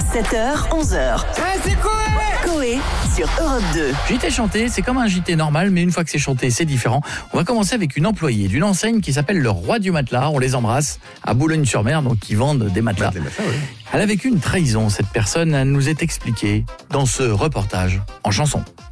7h, 11h. c'est Coé Coé sur Europe 2. JT chanté, c'est comme un JT normal, mais une fois que c'est chanté, c'est différent. On va commencer avec une employée d'une enseigne qui s'appelle Le Roi du Matelas. On les embrasse à Boulogne-sur-Mer, donc qui vendent des matelas. Elle a vécu une trahison, cette personne, elle nous est expliquée dans ce reportage en chanson.